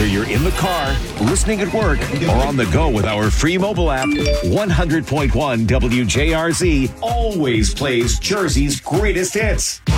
Whether you're in the car, listening at work, or on the go with our free mobile app, 100.1 WJRZ always plays Jersey's greatest hits.